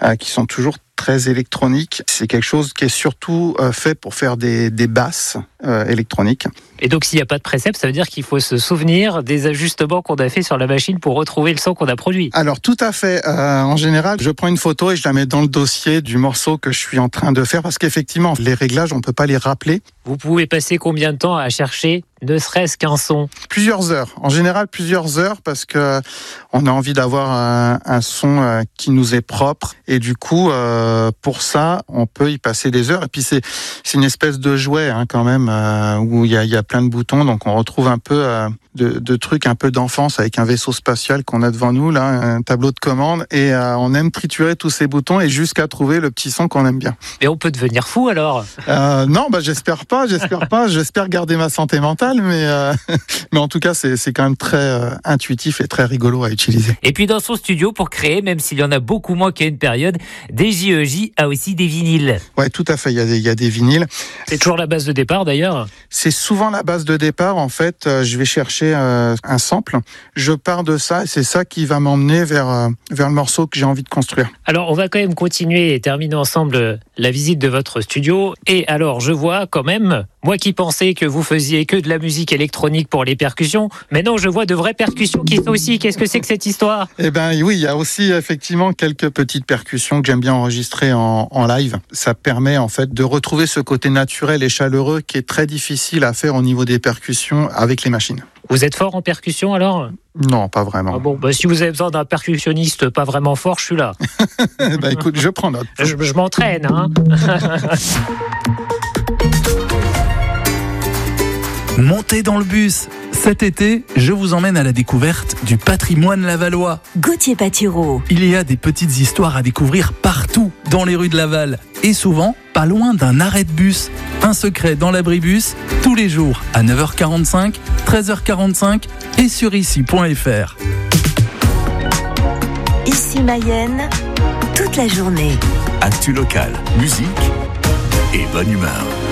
qui sont toujours très électroniques. C'est quelque chose qui est surtout fait pour faire des basses électroniques. Et donc s'il n'y a pas de précepte, ça veut dire qu'il faut se souvenir des ajustements qu'on a fait sur la machine pour retrouver le son qu'on a produit. Alors tout à fait. En général, je prends une photo et je la mets dans le dossier du morceau que je suis en train de faire parce qu'effectivement, les réglages, on peut pas les rappeler. Vous pouvez passer combien de temps à chercher ne serait-ce qu'un son? Plusieurs heures. En général, plusieurs heures parce que on a envie d'avoir un son qui nous est propre et du coup, pour ça, on peut y passer des heures. Et puis c'est une espèce de jouet quand même où il y a plein de boutons, donc on retrouve un peu de trucs un peu d'enfance avec un vaisseau spatial qu'on a devant nous là, un tableau de commande et on aime triturer tous ces boutons et jusqu'à trouver le petit son qu'on aime bien. Mais on peut devenir fou alors? Non, j'espère pas. J'espère garder ma santé mentale, mais en tout cas c'est quand même très intuitif et très rigolo à utiliser. Et puis dans son studio, pour créer, même s'il y en a beaucoup moins qu'à une période, DJEJ a aussi des vinyles. Ouais, tout à fait. Il y a des vinyles. C'est toujours la base de départ d'ailleurs. C'est souvent la base de départ. En fait, je vais chercher un sample. Je pars de ça et c'est ça qui va m'emmener vers le morceau que j'ai envie de construire. Alors, on va quand même continuer et terminer ensemble la visite de votre studio. Et alors, je vois quand même, moi qui pensais que vous faisiez que de la musique électronique pour les percussions, mais non, je vois de vraies percussions qui sont aussi. Qu'est-ce que c'est que cette histoire? Eh ben oui, il y a aussi effectivement quelques petites percussions que j'aime bien enregistrer en live. Ça permet en fait de retrouver ce côté naturel et chaleureux qui est très difficile à faire au niveau des percussions avec les machines. Vous êtes fort en percussion alors? Non, pas vraiment. Ah bon, si vous avez besoin d'un percussionniste pas vraiment fort, je suis là. Écoute, je prends note. Je m'entraîne, Montez dans le bus. Cet été, je vous emmène à la découverte du patrimoine lavallois. Gauthier Patireau. Il y a des petites histoires à découvrir partout dans les rues de Laval et souvent pas loin d'un arrêt de bus. Un secret dans l'abribus, tous les jours à 9h45, 13h45 et sur ici.fr. Ici Mayenne, toute la journée. Actu locale, musique et bonne humeur.